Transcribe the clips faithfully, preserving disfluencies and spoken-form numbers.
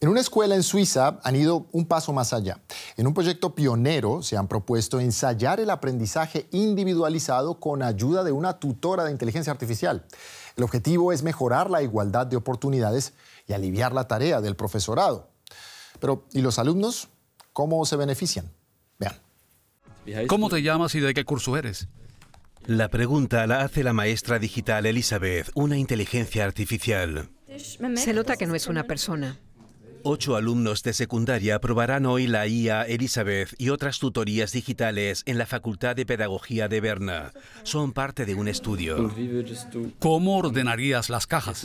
En una escuela en Suiza han ido un paso más allá. En un proyecto pionero se han propuesto ensayar el aprendizaje individualizado con ayuda de una tutora de inteligencia artificial. El objetivo es mejorar la igualdad de oportunidades y aliviar la tarea del profesorado. Pero, ¿y los alumnos? ¿Cómo se benefician? Vean. ¿Cómo te llamas y de qué curso eres? La pregunta la hace la maestra digital Elizabeth, una inteligencia artificial. Se nota que no es una persona. Ocho alumnos de secundaria probarán hoy la I A Elizabeth y otras tutorías digitales en la Facultad de Pedagogía de Berna. Son parte de un estudio. ¿Cómo ordenarías las cajas?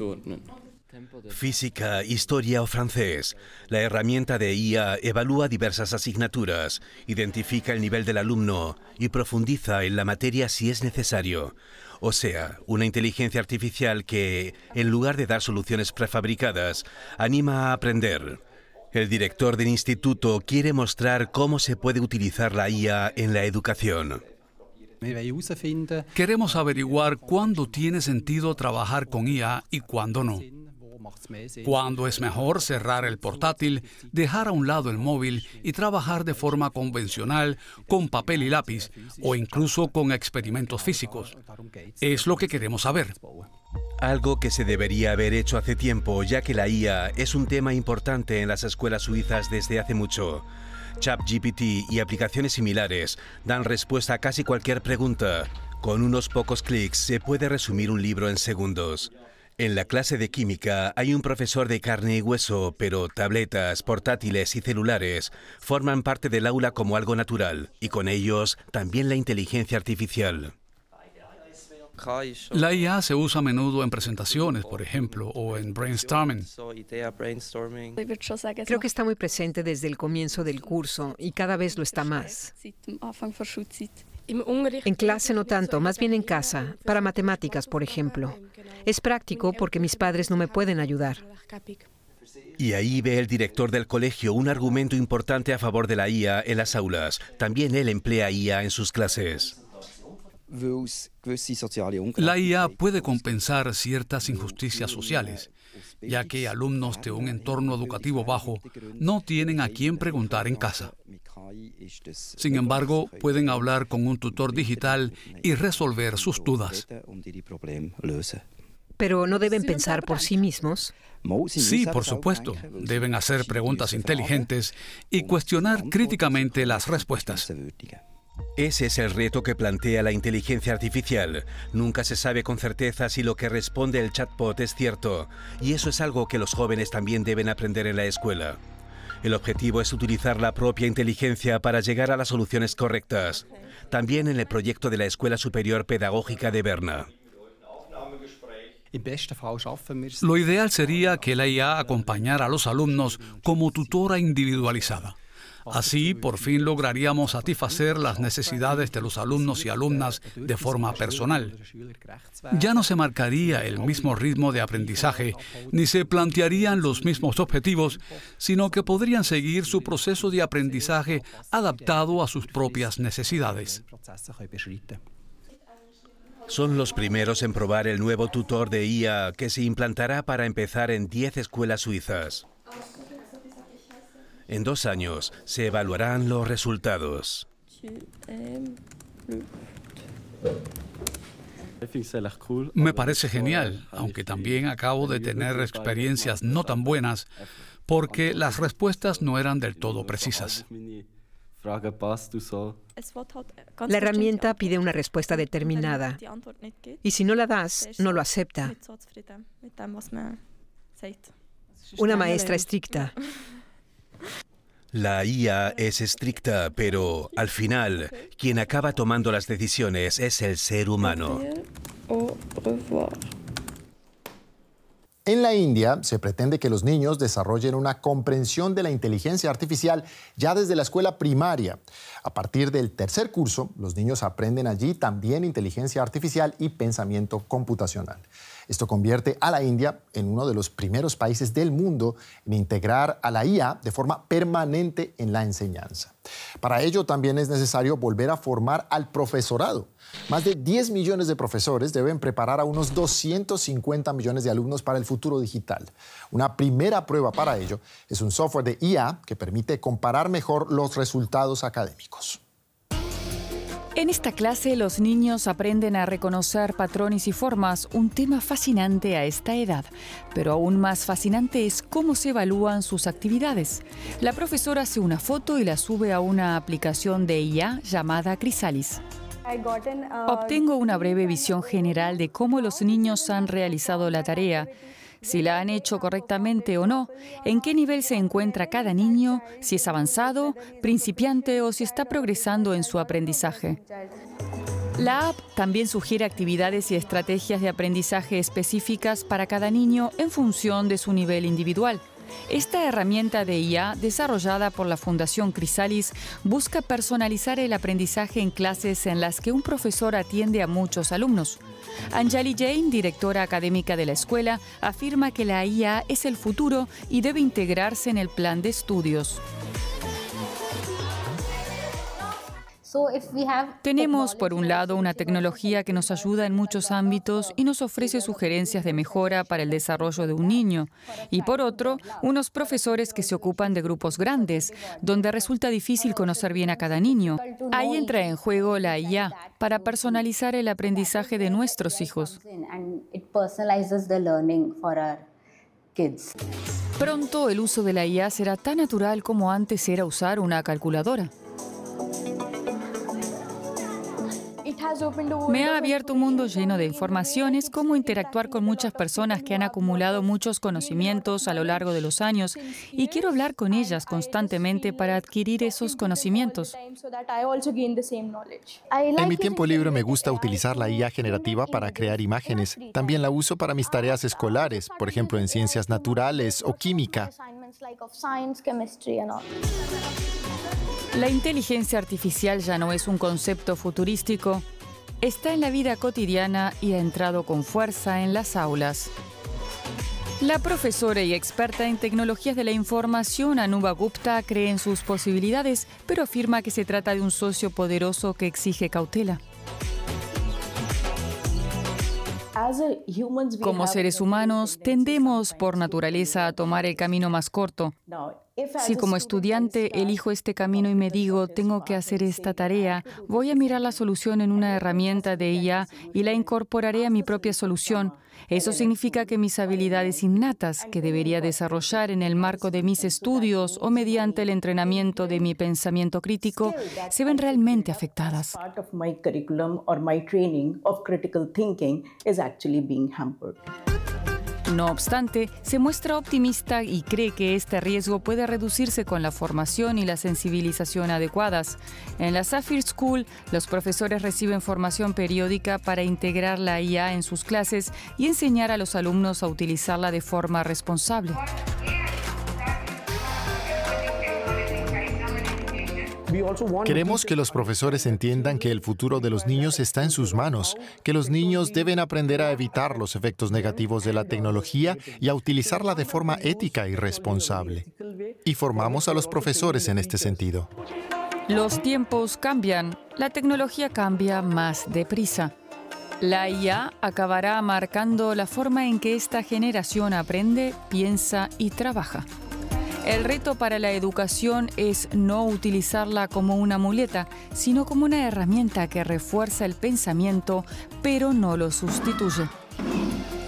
Física, historia o francés. La herramienta de I A evalúa diversas asignaturas, identifica el nivel del alumno y profundiza en la materia si es necesario. O sea, una inteligencia artificial que, en lugar de dar soluciones prefabricadas, anima a aprender. El director del instituto quiere mostrar cómo se puede utilizar la I A en la educación. Queremos averiguar cuándo tiene sentido trabajar con I A y cuándo no. Cuándo es mejor cerrar el portátil, dejar a un lado el móvil y trabajar de forma convencional con papel y lápiz o incluso con experimentos físicos. Es lo que queremos saber. Algo que se debería haber hecho hace tiempo, ya que la I A es un tema importante en las escuelas suizas desde hace mucho. ChatGPT y aplicaciones similares dan respuesta a casi cualquier pregunta. Con unos pocos clics se puede resumir un libro en segundos. En la clase de química hay un profesor de carne y hueso, pero tabletas, portátiles y celulares forman parte del aula como algo natural, y con ellos también la inteligencia artificial. La I A se usa a menudo en presentaciones, por ejemplo, o en brainstorming. Creo que está muy presente desde el comienzo del curso y cada vez lo está más. En clase no tanto, más bien en casa, para matemáticas, por ejemplo. Es práctico porque mis padres no me pueden ayudar. Y ahí ve el director del colegio un argumento importante a favor de la I A en las aulas. También él emplea I A en sus clases. La I A puede compensar ciertas injusticias sociales, ya que alumnos de un entorno educativo bajo no tienen a quién preguntar en casa. Sin embargo, pueden hablar con un tutor digital y resolver sus dudas. ¿Pero no deben pensar por sí mismos? Sí, por supuesto. Deben hacer preguntas inteligentes y cuestionar críticamente las respuestas. Ese es el reto que plantea la inteligencia artificial. Nunca se sabe con certeza si lo que responde el chatbot es cierto, y eso es algo que los jóvenes también deben aprender en la escuela. El objetivo es utilizar la propia inteligencia para llegar a las soluciones correctas. También en el proyecto de la Escuela Superior Pedagógica de Berna. Lo ideal sería que la I A acompañara a los alumnos como tutora individualizada. Así, por fin lograríamos satisfacer las necesidades de los alumnos y alumnas de forma personal. Ya no se marcaría el mismo ritmo de aprendizaje, ni se plantearían los mismos objetivos, sino que podrían seguir su proceso de aprendizaje adaptado a sus propias necesidades. Son los primeros en probar el nuevo tutor de I A que se implantará para empezar en diez escuelas suizas. En dos años se evaluarán los resultados. Me parece genial, aunque también acabo de tener experiencias no tan buenas, porque las respuestas no eran del todo precisas. La herramienta pide una respuesta determinada, y si no la das, no lo acepta. Una maestra estricta. La I A es estricta, pero al final, quien acaba tomando las decisiones es el ser humano. En la India se pretende que los niños desarrollen una comprensión de la inteligencia artificial ya desde la escuela primaria. A partir del tercer curso, los niños aprenden allí también inteligencia artificial y pensamiento computacional. Esto convierte a la India en uno de los primeros países del mundo en integrar a la I A de forma permanente en la enseñanza. Para ello también es necesario volver a formar al profesorado. Más de diez millones de profesores deben preparar a unos doscientos cincuenta millones de alumnos para el futuro digital. Una primera prueba para ello es un software de I A que permite comparar mejor los resultados académicos. En esta clase, los niños aprenden a reconocer patrones y formas, un tema fascinante a esta edad. Pero aún más fascinante es cómo se evalúan sus actividades. La profesora hace una foto y la sube a una aplicación de I A llamada Chrysalis. Obtengo una breve visión general de cómo los niños han realizado la tarea, si la han hecho correctamente o no, en qué nivel se encuentra cada niño, si es avanzado, principiante o si está progresando en su aprendizaje. La app también sugiere actividades y estrategias de aprendizaje específicas para cada niño en función de su nivel individual. Esta herramienta de I A, desarrollada por la Fundación Chrysalis, busca personalizar el aprendizaje en clases en las que un profesor atiende a muchos alumnos. Anjali Jain, directora académica de la escuela, afirma que la I A es el futuro y debe integrarse en el plan de estudios. Tenemos, por un lado, una tecnología que nos ayuda en muchos ámbitos y nos ofrece sugerencias de mejora para el desarrollo de un niño. Y por otro, unos profesores que se ocupan de grupos grandes, donde resulta difícil conocer bien a cada niño. Ahí entra en juego la I A para personalizar el aprendizaje de nuestros hijos. Pronto, el uso de la I A será tan natural como antes era usar una calculadora. Me ha abierto un mundo lleno de informaciones, cómo interactuar con muchas personas que han acumulado muchos conocimientos a lo largo de los años y quiero hablar con ellas constantemente para adquirir esos conocimientos. En mi tiempo libre me gusta utilizar la I A generativa para crear imágenes. También la uso para mis tareas escolares, por ejemplo en ciencias naturales o química. La inteligencia artificial ya no es un concepto futurístico, está en la vida cotidiana y ha entrado con fuerza en las aulas. La profesora y experta en tecnologías de la información, Anuba Gupta, cree en sus posibilidades, pero afirma que se trata de un socio poderoso que exige cautela. Como seres humanos, tendemos por naturaleza a tomar el camino más corto. Si como estudiante elijo este camino y me digo, tengo que hacer esta tarea, voy a mirar la solución en una herramienta de I A y la incorporaré a mi propia solución. Eso significa que mis habilidades innatas, que debería desarrollar en el marco de mis estudios o mediante el entrenamiento de mi pensamiento crítico, se ven realmente afectadas. No obstante, se muestra optimista y cree que este riesgo puede reducirse con la formación y la sensibilización adecuadas. En la Sapphire School, los profesores reciben formación periódica para integrar la I A en sus clases y enseñar a los alumnos a utilizarla de forma responsable. Queremos que los profesores entiendan que el futuro de los niños está en sus manos, que los niños deben aprender a evitar los efectos negativos de la tecnología y a utilizarla de forma ética y responsable. Y formamos a los profesores en este sentido. Los tiempos cambian, la tecnología cambia más deprisa. La I A acabará marcando la forma en que esta generación aprende, piensa y trabaja. El reto para la educación es no utilizarla como una muleta, sino como una herramienta que refuerza el pensamiento, pero no lo sustituye.